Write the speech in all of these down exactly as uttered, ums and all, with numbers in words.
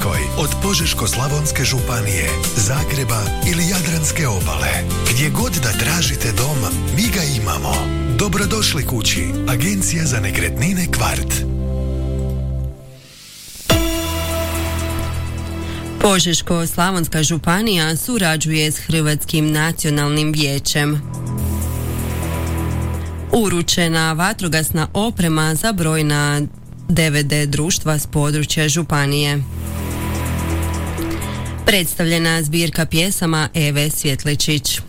Hrvatskoj, od Požeško-slavonske županije, Zagreba ili Jadranske obale. Gdje god da tražite dom, mi ga imamo. Dobrodošli kući, Agencija za nekretnine Kvart. Požeško-slavonska županija surađuje s Hrvatskim nacionalnim vijećem. Uručena vatrogasna oprema za brojna D V D društva s područja županije. Predstavljena zbirka pjesama Eve Svjetličić.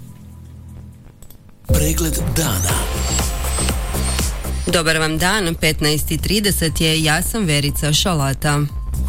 Pregled dana. Dobar vam dan, petnaest i trideset je, ja sam Verica Šalata.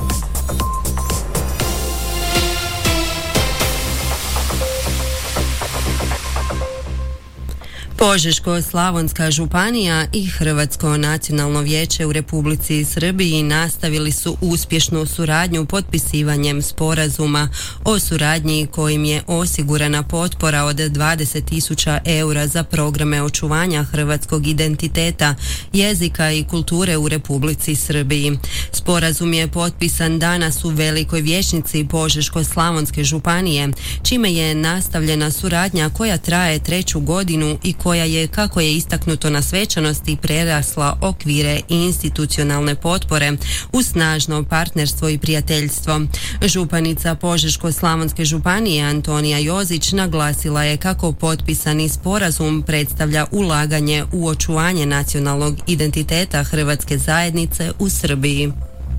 Požeško-slavonska županija i Hrvatsko nacionalno vijeće u Republici Srbiji nastavili su uspješnu suradnju potpisivanjem sporazuma o suradnji kojim je osigurana potpora od dvadeset tisuća eura za programe očuvanja hrvatskog identiteta, jezika i kulture u Republici Srbiji. Sporazum je potpisan danas u Velikoj vijećnici Požeško-slavonske županije, čime je nastavljena suradnja koja traje treću godinu i koja je, kako je istaknuto na svečanosti, prerasla okvire i institucionalne potpore u snažno partnerstvo i prijateljstvo. Županica Požeško-slavonske županije Antonija Jozić naglasila je kako potpisani sporazum predstavlja ulaganje u očuvanje nacionalnog identiteta hrvatske zajednice u Srbiji.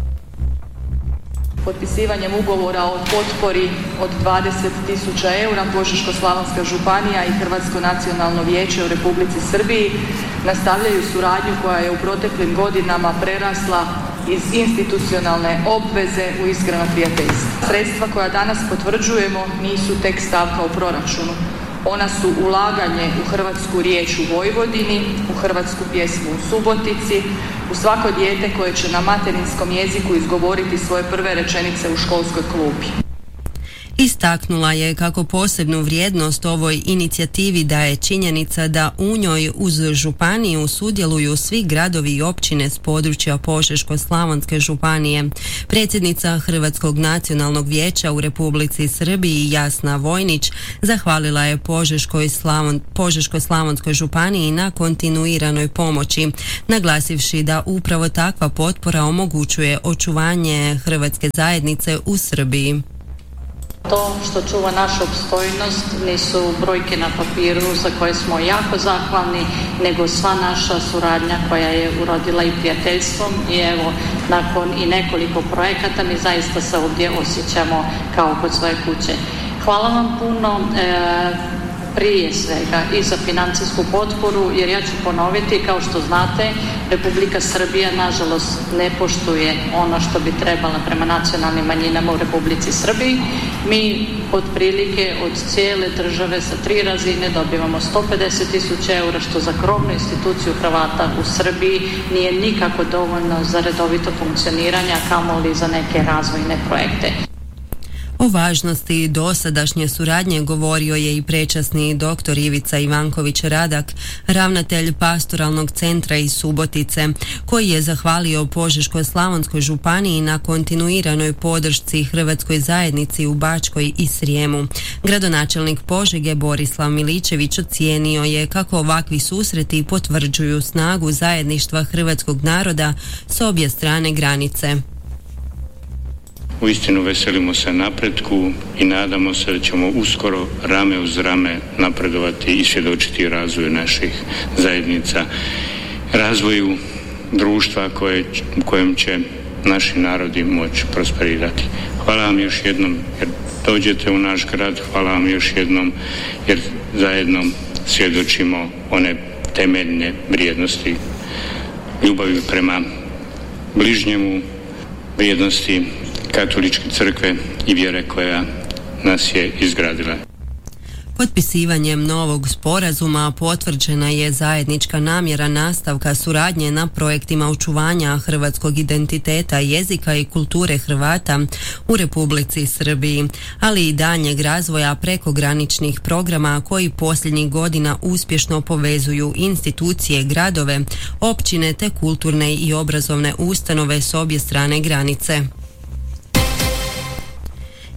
Potpisivanjem ugovora o potpori od dvadeset tisuća eura Požeško-slavonska županija i Hrvatsko nacionalno vijeće u Republici Srbiji nastavljaju suradnju koja je u proteklim godinama prerasla iz institucionalne obveze u iskreno prijateljstvo. Sredstva koja danas potvrđujemo nisu tek stavka u proračunu. Ona su ulaganje u hrvatsku riječ u Vojvodini, u hrvatsku pjesmu u Subotici, u svako dijete koje će na materinskom jeziku izgovoriti svoje prve rečenice u školskoj klupi. Istaknula je kako posebnu vrijednost ovoj inicijativi daje činjenica da u njoj uz županiju sudjeluju svi gradovi i općine s područja Požeško-slavonske županije. Predsjednica Hrvatskog nacionalnog vijeća u Republici Srbiji Jasna Vojnić zahvalila je Požeško-slavon, Požeško-slavonskoj županiji na kontinuiranoj pomoći, naglasivši da upravo takva potpora omogućuje očuvanje hrvatske zajednice u Srbiji. To što čuva našu opstojnost nisu brojke na papiru za koje smo jako zahvalni, nego sva naša suradnja koja je urodila i prijateljstvom i evo, nakon i nekoliko projekata mi zaista se ovdje osjećamo kao kod svoje kuće. Hvala vam puno. E, prije svega i za financijsku potporu, jer ja ću ponoviti, kao što znate, Republika Srbija nažalost ne poštuje ono što bi trebala prema nacionalnim manjinama u Republici Srbiji. Mi otprilike od cijele države sa tri razine dobivamo sto pedeset tisuća eura, što za krovnu instituciju Hrvata u Srbiji nije nikako dovoljno za redovito funkcioniranje, a kamoli za neke razvojne projekte. O važnosti dosadašnje suradnje govorio je i prečasni doktor Ivica Ivanković Radak, ravnatelj pastoralnog centra iz Subotice, koji je zahvalio Požeško-slavonskoj županiji na kontinuiranoj podršci hrvatskoj zajednici u Bačkoj i Srijemu. Gradonačelnik Požege Borislav Miličević ocijenio je kako ovakvi susreti potvrđuju snagu zajedništva hrvatskog naroda s obje strane granice. Uistinu veselimo se napretku i nadamo se da ćemo uskoro rame uz rame napredovati i svjedočiti razvoju naših zajednica, razvoju društva koje, kojem će naši narodi moći prosperirati. Hvala vam još jednom jer dođete u naš grad, hvala vam još jednom jer zajedno svjedočimo one temeljne vrijednosti ljubavi prema bližnjemu, vrijednosti Katoličke crkve i vjere koja nas je izgradila. Potpisivanjem novog sporazuma potvrđena je zajednička namjera nastavka suradnje na projektima očuvanja hrvatskog identiteta, jezika i kulture Hrvata u Republici Srbiji, ali i daljnjeg razvoja prekograničnih programa koji posljednjih godina uspješno povezuju institucije, gradove, općine te kulturne i obrazovne ustanove s obje strane granice.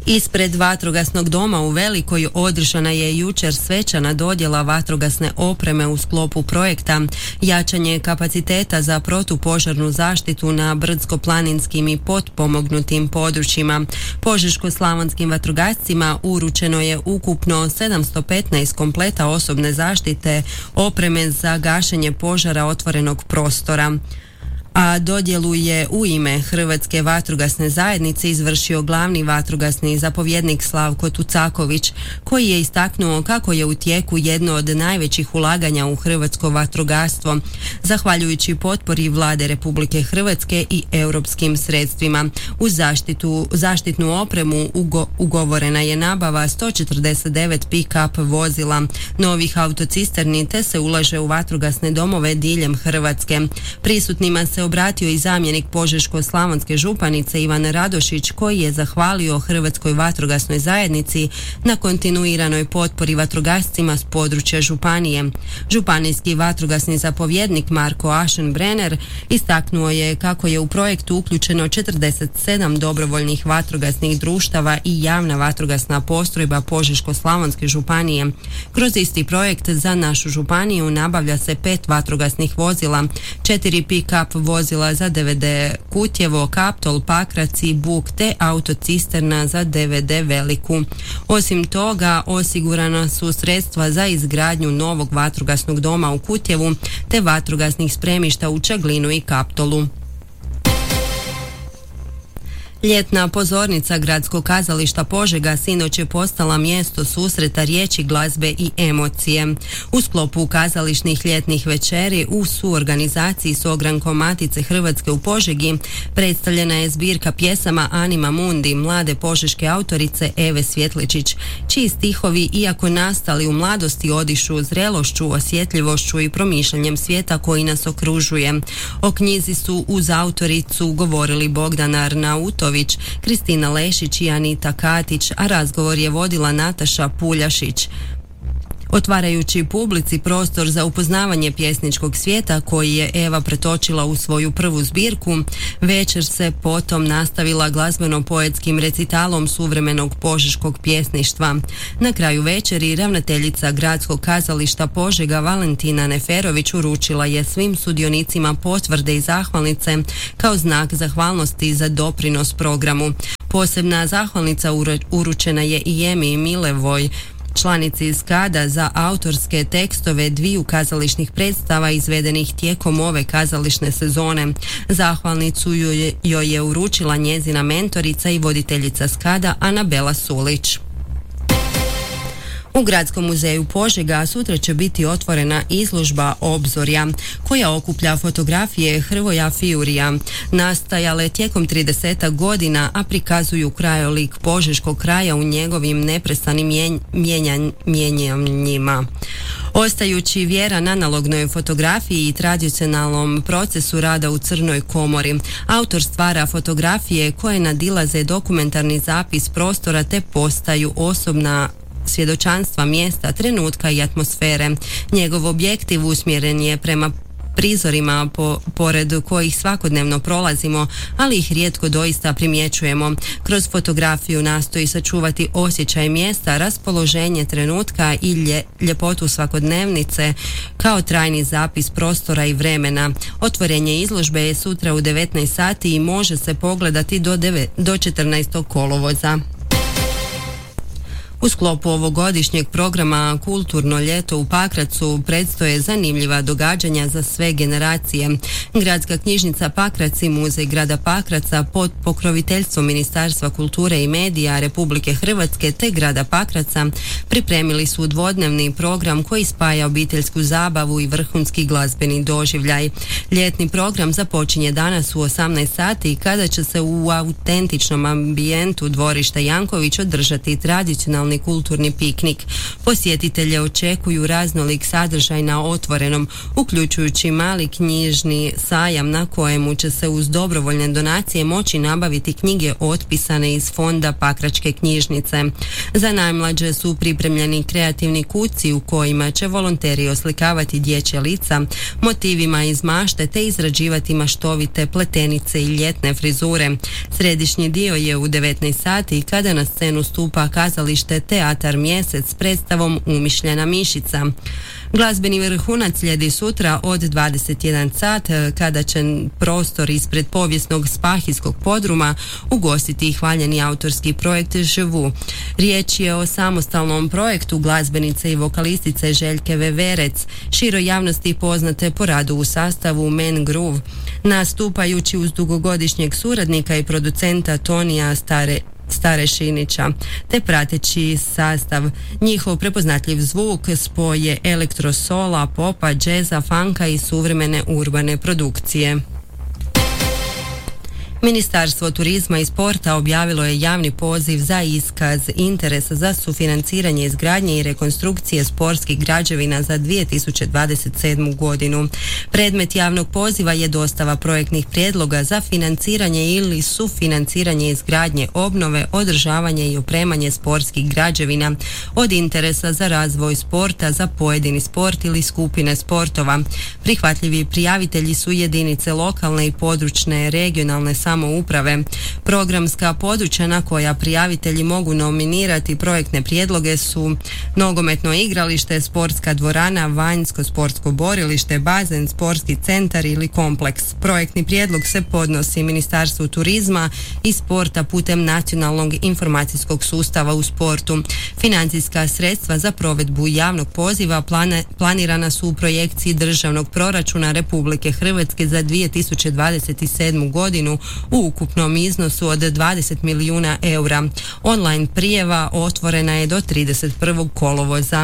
Ispred vatrogasnog doma u Velikoj održana je jučer svečana dodjela vatrogasne opreme u sklopu projekta jačanje kapaciteta za protupožarnu zaštitu na brdsko-planinskim i potpomognutim područjima. Požeško-slavonskim vatrogascima uručeno je ukupno sedamsto petnaest kompleta osobne zaštite opreme za gašenje požara otvorenog prostora. A dodjelu je u ime Hrvatske vatrogasne zajednice izvršio glavni vatrogasni zapovjednik Slavko Tucaković, koji je istaknuo kako je u tijeku jedno od najvećih ulaganja u hrvatsko vatrogastvo, zahvaljujući potpori Vlade Republike Hrvatske i europskim sredstvima. Uz zaštitu, zaštitnu opremu ugo, ugovorena je nabava sto četrdeset devet pick-up vozila, novih autocisterni, te se ulaže u vatrogasne domove diljem Hrvatske. Prisutnima se obratio i zamjenik Požeško-slavonske županice Ivan Radošić, koji je zahvalio Hrvatskoj vatrogasnoj zajednici na kontinuiranoj potpori vatrogascima s područja županije. Županijski vatrogasni zapovjednik Marko Aschenbrenner istaknuo je kako je u projektu uključeno četrdeset sedam dobrovoljnih vatrogasnih društava i javna vatrogasna postrojba Požeško-slavonske županije. Kroz isti projekt za našu županiju nabavlja se pet vatrogasnih vozila, četiri pick-up vozila za D V D Kutjevo, Kaptol, Pakrac i Buk te autocisterna za D V D Veliku. Osim toga, osigurana su sredstva za izgradnju novog vatrogasnog doma u Kutjevu te vatrogasnih spremišta u Čaglinu i Kaptolu. Ljetna pozornica Gradskog kazališta Požega sinoć je postala mjesto susreta riječi, glazbe i emocije. U sklopu kazališnih ljetnih večeri u suorganizaciji s ogrankom Matice Hrvatske u Požegi predstavljena je zbirka pjesama Anima Mundi, mlade požeške autorice Eve Svjetličić, čiji stihovi, iako nastali u mladosti, odišu zrelošću, osjetljivošću i promišljanjem svijeta koji nas okružuje. O knjizi su uz autoricu govorili Bogdan Arnautović, Kristina Lešić i Anita Katić, a razgovor je vodila Nataša Puljašić, otvarajući publici prostor za upoznavanje pjesničkog svijeta koji je Eva pretočila u svoju prvu zbirku. Večer se potom nastavila glazbeno-poetskim recitalom suvremenog požeškog pjesništva. Na kraju večeri ravnateljica Gradskog kazališta Požega Valentina Neferović uručila je svim sudionicima potvrde i zahvalnice kao znak zahvalnosti za doprinos programu. Posebna zahvalnica uručena je i Emi Milevoj, članici iz Kada, za autorske tekstove dviju kazališnih predstava izvedenih tijekom ove kazališne sezone. Zahvalnicu joj, joj je uručila njezina mentorica i voditeljica Skada Anabela Sulić. U Gradskom muzeju Požega sutra će biti otvorena izložba Obzorja, koja okuplja fotografije Hrvoja Fiurija, nastajale tijekom tridesetak godina, a prikazuju krajolik požeškog kraja u njegovim neprestanim mijenjan, mijenjanjima. Ostajući vjeran analognoj fotografiji i tradicionalnom procesu rada u Crnoj komori, autor stvara fotografije koje nadilaze dokumentarni zapis prostora te postaju osobna svjedočanstva mjesta, trenutka i atmosfere. Njegov objektiv usmjeren je prema prizorima po, pored kojih svakodnevno prolazimo, ali ih rijetko doista primjećujemo. Kroz fotografiju nastoji sačuvati osjećaj mjesta, raspoloženje trenutka i lje, ljepotu svakodnevnice kao trajni zapis prostora i vremena. Otvorenje izložbe je sutra u devetnaest sati i može se pogledati do, do četrnaestog kolovoza. U sklopu ovogodišnjeg programa Kulturno ljeto u Pakracu predstoje zanimljiva događanja za sve generacije. Gradska knjižnica Pakrac i Muzej grada Pakraca pod pokroviteljstvom Ministarstva kulture i medija Republike Hrvatske te grada Pakraca pripremili su dvodnevni program koji spaja obiteljsku zabavu i vrhunski glazbeni doživljaj. Ljetni program započinje danas u osamnaest sati kada će se u autentičnom ambijentu dvorišta Janković održati tradicionalni tradicionalni kulturni piknik. Posjetitelje očekuju raznolik sadržaj na otvorenom, uključujući mali knjižni sajam na kojemu će se uz dobrovoljne donacije moći nabaviti knjige otpisane iz fonda Pakračke knjižnice. Za najmlađe su pripremljeni kreativni kuci u kojima će volonteri oslikavati dječja lica motivima iz mašte te izrađivati maštovite pletenice i ljetne frizure. Središnji dio je u devetnaest sati kada na scenu stupa kazalište Teatar Mjesec s predstavom Umišljena mišica. Glazbeni vrhunac slijedi sutra od dvadeset jedan sat kada će prostor ispred povijesnog Spahijskog podruma ugostiti hvaljeni autorski projekt Živu. Riječ je o samostalnom projektu glazbenice i vokalistice Željke Veverec, široj javnosti poznate po radu u sastavu Man Groove. Nastupajući uz dugogodišnjeg suradnika i producenta Tonija Stare Starešinića, te prateći sastav. Njihov prepoznatljiv zvuk spoje elektrosola, popa, džeza, funka i suvremene urbane produkcije. Ministarstvo turizma i sporta objavilo je javni poziv za iskaz interesa za sufinanciranje izgradnje i rekonstrukcije sportskih građevina za dvije tisuće dvadeset sedmu godinu. Predmet javnog poziva je dostava projektnih prijedloga za financiranje ili sufinanciranje izgradnje, obnove, održavanje i opremanje sportskih građevina od interesa za razvoj sporta za pojedini sport ili skupine sportova. Prihvatljivi prijavitelji su jedinice lokalne i područne regionalne samouprave. Programska područja na koja prijavitelji mogu nominirati projektne prijedloge su nogometno igralište, sportska dvorana, vanjsko sportsko borilište, bazen, sportski centar ili kompleks. Projektni prijedlog se podnosi Ministarstvu turizma i sporta putem nacionalnog informacijskog sustava u sportu. Financijska sredstva za provedbu javnog poziva plane, planirana su u projekciji državnog proračuna Republike Hrvatske za dvije tisuće dvadeset sedmu godinu u ukupnom iznosu od dvadeset milijuna eura. Online prijava otvorena je do trideset prvog kolovoza.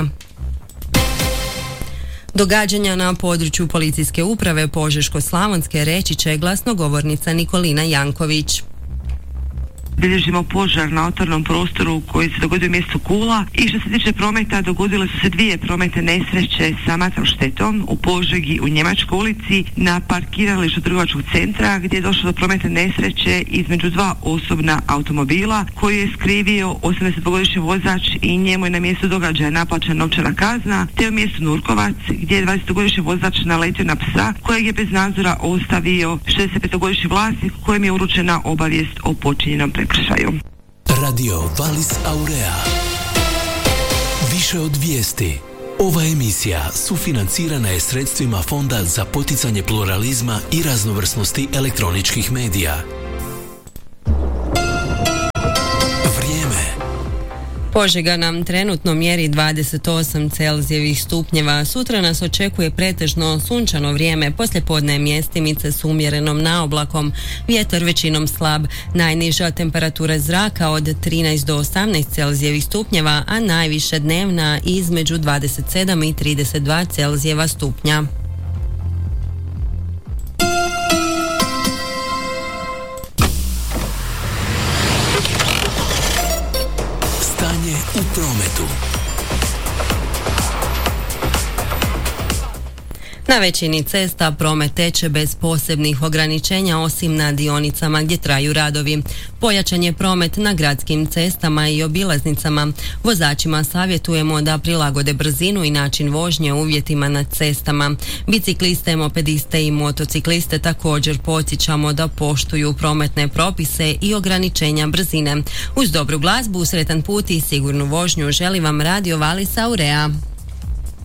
Događanja na području policijske uprave Požeško-slavonske reći će glasnogovornica Nikolina Janković. Bilježimo požar na otvorenom prostoru koji se dogodio u mjestu Kula i što se tiče prometa dogodile su se dvije prometne nesreće sa materijalnom štetom u Požegi u Njemačkoj ulici na parkiralištu trgovačkog centra gdje je došlo do prometne nesreće između dva osobna automobila koji je skrivio osamnaestogodišnji vozač i njemu je na mjestu događaja naplaćena novčana kazna, te u mjestu Nurkovac gdje je dvadesetogodišnji vozač naletio na psa kojeg je bez nadzora ostavio šezdesetpetogodišnji vlasnik kojem je uručena obavijest o počinjenom prekršaju. Radio Valis Aurea. Više od vijesti. Ova emisija sufinancirana je sredstvima Fonda za poticanje pluralizma i raznovrsnosti elektroničkih medija. Požega nam trenutno mjeri dvadeset osam Celzijevih stupnjeva. Sutra nas očekuje pretežno sunčano vrijeme, poslijepodne mjestimice s umjerenom naoblakom, vjetar većinom slab, najniža temperatura zraka od trinaest do osamnaest Celzijevih stupnjeva, a najviše dnevna između dvadeset sedam i trideset dva Celzijeva stupnja. U prometu. Na većini cesta promet teče bez posebnih ograničenja osim na dionicama gdje traju radovi. Pojačan je promet na gradskim cestama i obilaznicama. Vozačima savjetujemo da prilagode brzinu i način vožnje uvjetima na cestama. Bicikliste, mopediste i motocikliste također podsjećamo da poštuju prometne propise i ograničenja brzine. Uz dobru glazbu, sretan put i sigurnu vožnju želi vam Radio Valis Aurea.